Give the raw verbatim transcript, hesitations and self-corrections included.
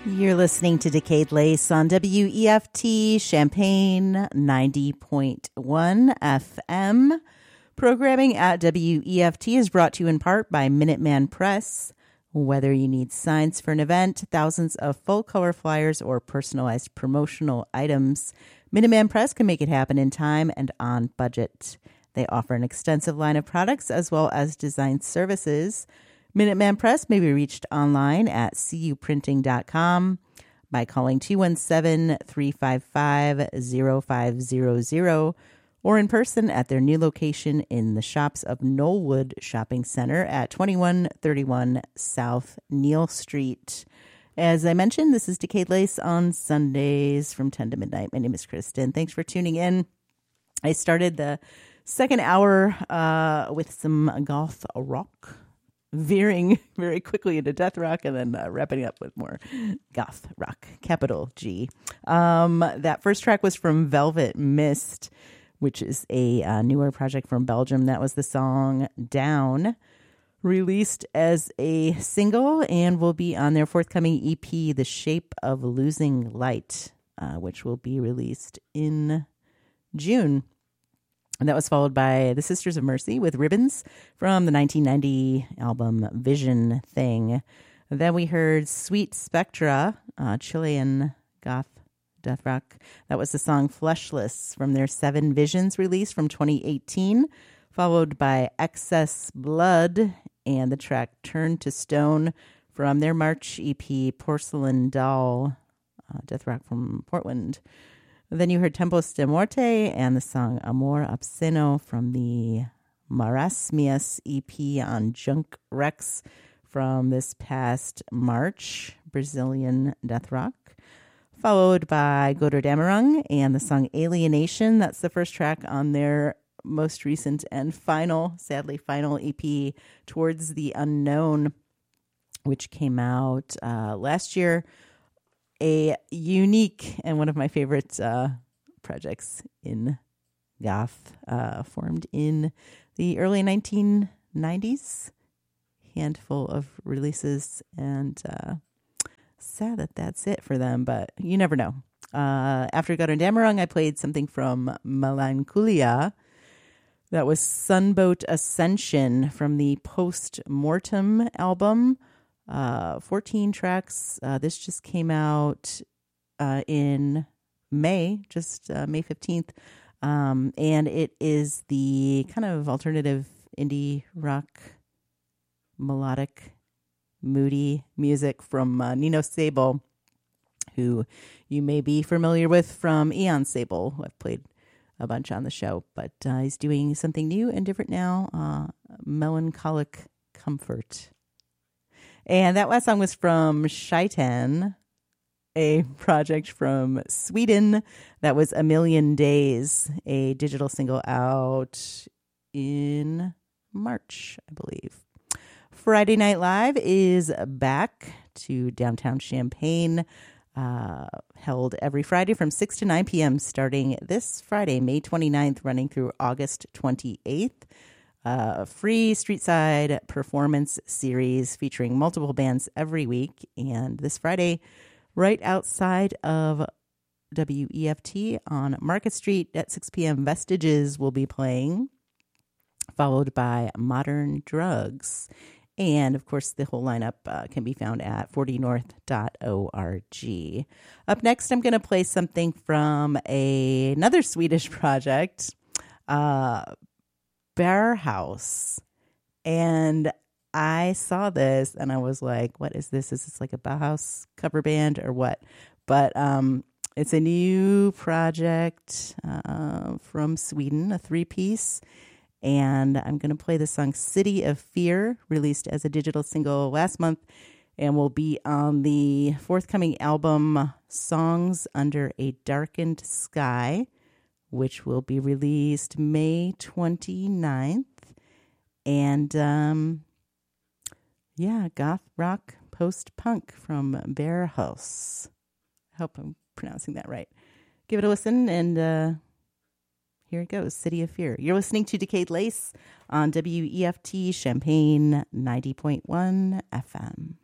You're listening to Decayed Lace on W E F T Champaign ninety point one F M. Programming at W E F T is brought to you in part by Minuteman Press. Whether you need signs for an event, thousands of full-color flyers, or personalized promotional items, Minuteman Press can make it happen in time and on budget. They offer an extensive line of products as well as design services. Minuteman Press may be reached online at c u printing dot com by calling two one seven, three five five, zero five zero zero or in person at their new location in the shops of Knollwood Shopping Center at twenty-one thirty-one South Neal Street. As I mentioned, this is Decayed Lace on Sundays from ten to midnight. My name is Kristen. Thanks for tuning in. I started the second hour uh, with some goth rock, veering very quickly into death rock, and then uh, wrapping up with more goth rock, capital G. Um, that first track was from Velvet Mist, which is a uh, newer project from Belgium. That was the song Down, released as a single and will be on their forthcoming E P, The Shape of Losing Light, uh, which will be released in June. And that was followed by the Sisters of Mercy with Ribbons from the nineteen ninety album Vision Thing. Then we heard Sweet Spectra, uh, Chilean goth death rock. That was the song Fleshless from their Seven Visions release from twenty eighteen, followed by Excess Blood and the track Turn to Stone from their March E P Porcelain Doll, uh, death rock from Portland. Then you heard Tempos de Muerte and the song Amor Obsceno from the Marasmias E P on Junk Rex from this past March, Brazilian death rock. Followed by Gotterdammerung and the song Alienation. That's the first track on their most recent and final, sadly final E P, Towards the Unknown, which came out uh, last year. A unique and one of my favorite uh, projects in goth, uh, formed in the early nineteen nineties. Handful of releases, and uh, sad that that's it for them, but you never know. Uh, after Gotterdammerung, I played something from Melancholia. That was Sunboat Ascension from the Post Mortem album. Uh, fourteen tracks. Uh, this just came out uh, in May, just uh, May fifteenth. Um, and it is the kind of alternative indie rock, melodic, moody music from uh, Nino Sable, who you may be familiar with from Eon Sable, who I've played a bunch on the show. But uh, he's doing something new and different now, uh, Melancholic Comfort. And that last song was from Shaitan, a project from Sweden. That was A Million Days, a digital single out in March, I believe. Friday Night Live is back to downtown Champaign, uh, held every Friday from six to nine p.m. starting this Friday, May twenty-ninth, running through August twenty-eighth. Uh, free street-side performance series featuring multiple bands every week. And this Friday, right outside of W E F T on Market Street at six p.m., Vestiges will be playing, followed by Modern Drugs. And, of course, the whole lineup uh, can be found at forty north dot org. Up next, I'm going to play something from a, another Swedish project, uh, Bauhaus. And I saw this and I was like, what is this? Is this like a Bauhaus cover band or what? But um, it's a new project uh, from Sweden, a three-piece. And I'm going to play the song City of Fear, released as a digital single last month, and will be on the forthcoming album Songs Under a Darkened Sky, which will be released May twenty-ninth. And, um, yeah, goth rock post-punk from Bauhaus. I hope I'm pronouncing that right. Give it a listen, and uh, here it goes, City of Fear. You're listening to Decayed Lace on W E F T Champaign ninety point one F M.